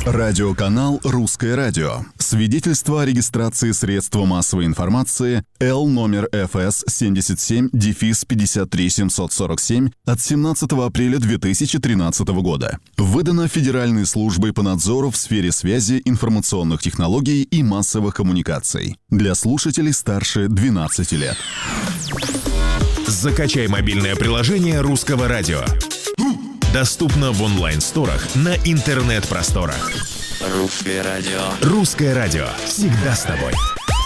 Радиоканал «Русское радио». Свидетельство о регистрации средства массовой информации Л номер ФС 77-53747 от 17 апреля 2013 года. Выдано Федеральной службой по надзору в сфере связи, информационных технологий и массовых коммуникаций. Для слушателей старше 12 лет. Закачай мобильное приложение «Русского радио». Доступно в онлайн-сторах на интернет-просторах. Русское радио. «Русское радио» всегда с тобой.